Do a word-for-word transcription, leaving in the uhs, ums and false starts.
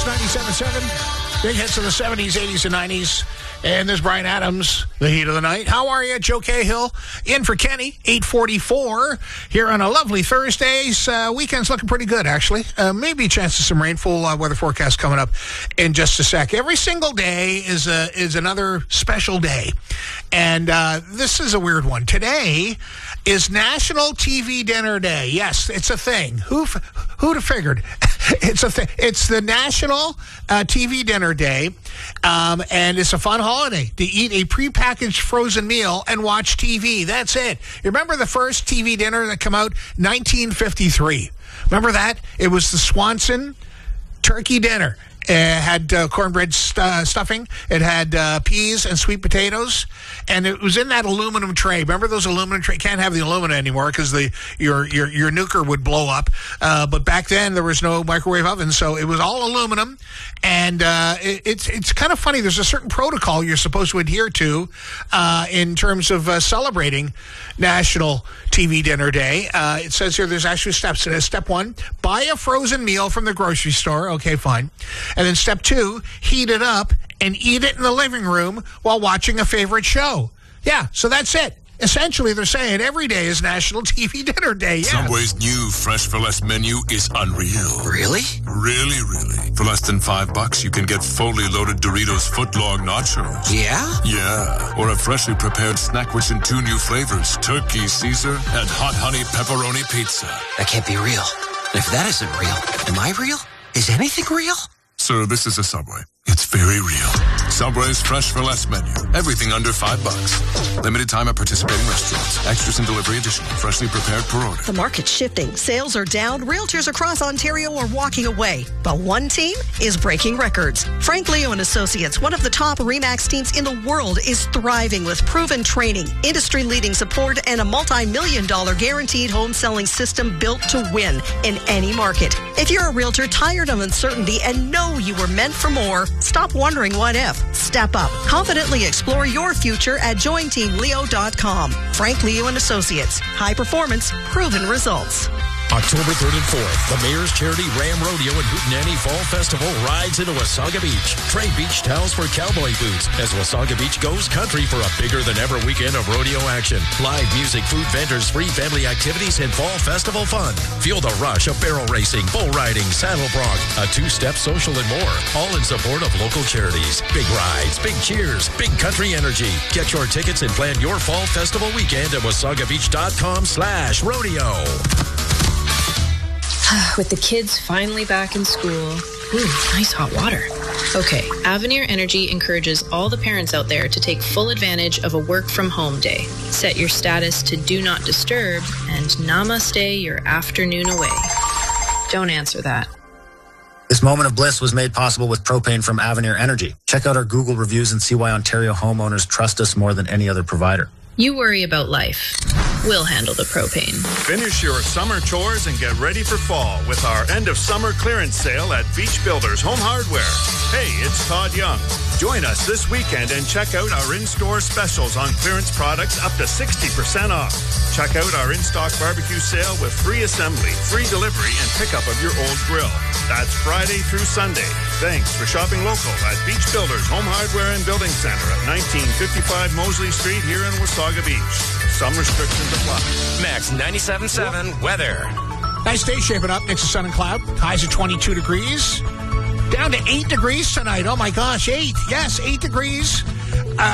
ninety-seven point seven. Big hits of the seventies, eighties, and nineties. And there's Brian Adams, the heat of the night. How are you? Joe Cahill in for Kenny, eight forty-four here on a lovely Thursday. Uh, weekend's looking pretty good, actually. Uh, maybe a chance of some rainfall uh, weather forecast coming up in just a sec. Every single day is a, is another special day. And uh, this is a weird one. Today is National T V Dinner Day. Yes, it's a thing. Who who'd have figured? It's a thing. It's the National uh, T V Dinner Day, um, and it's a fun holiday to eat a prepackaged frozen meal and watch T V. That's it. You remember the first T V dinner that came out? nineteen fifty-three. Remember that? It was the Swanson turkey dinner. It had uh, cornbread st- uh, stuffing. It had uh, peas and sweet potatoes, and it was in that aluminum tray. Remember those aluminum tray? Can't have the aluminum anymore because the your your your nuker would blow up. Uh, but back then there was no microwave oven, so it was all aluminum. And uh, it, it's it's kind of funny. There's a certain protocol you're supposed to adhere to uh, in terms of uh, celebrating National T V Dinner Day. Uh, it says here there's actually steps. Uh, step one: buy a frozen meal from the grocery store. Okay, fine. And then step two, heat it up and eat it in the living room while watching a favorite show. Yeah, so that's it. Essentially, they're saying every day is National T V Dinner Day. Yeah. Subway's new Fresh for Less menu is unreal. Really? Really, really. For less than five bucks, you can get fully loaded Doritos footlong nachos. Yeah? Yeah. Or a freshly prepared snack rich in two new flavors, Turkey Caesar and Hot Honey Pepperoni Pizza. That can't be real. If that isn't real, am I real? Is anything real? Sir, this is a Subway. It's very real. Subway's Fresh for Less menu. Everything under five bucks. Limited time at participating restaurants. Extras and delivery additional. Freshly prepared per order. The market's shifting. Sales are down. Realtors across Ontario are walking away. But one team is breaking records. Frank Leo and Associates, one of the top RE/MAX teams in the world, is thriving with proven training, industry-leading support, and a multi-million dollar guaranteed home selling system built to win in any market. If you're a realtor tired of uncertainty and know you were meant for more, stop wondering what if. Step up. Confidently explore your future at join team leo dot com. Frank Leo and Associates. High performance, proven results. October third and fourth, the Mayor's Charity Ram Rodeo and Hootenanny Fall Festival rides into Wasaga Beach. Trade beach towels for cowboy boots as Wasaga Beach goes country for a bigger-than-ever weekend of rodeo action. Live music, food vendors, free family activities, and fall festival fun. Feel the rush of barrel racing, bull riding, saddle bronc, a two-step social, and more. All in support of local charities. Big rides, big cheers, big country energy. Get your tickets and plan your fall festival weekend at wasagabeach.com slash rodeo. With the kids finally back in school. Ooh, nice hot water. Okay, Avenir Energy encourages all the parents out there to take full advantage of a work-from-home day. Set your status to Do Not Disturb and namaste your afternoon away. Don't answer that. This moment of bliss was made possible with propane from Avenir Energy. Check out our Google reviews and see why Ontario homeowners trust us more than any other provider. You worry about life. We'll handle the propane. Finish your summer chores and get ready for fall with our end of summer clearance sale at Beach Builders Home Hardware. Hey, it's Todd Young. Join us this weekend and check out our in-store specials on clearance products up to sixty percent off. Check out our in-stock barbecue sale with free assembly, free delivery, and pickup of your old grill. That's Friday through Sunday. Thanks for shopping local at Beach Builders Home Hardware and Building Center at nineteen fifty-five Mosley Street here in Wasaga Beach. Some restrictions apply. Max ninety-seven point seven weather. Nice day shaping up. Mix of sun and cloud. Highs at twenty-two degrees. Down to eight degrees tonight. Oh my gosh, eight. Yes, eight degrees. Uh,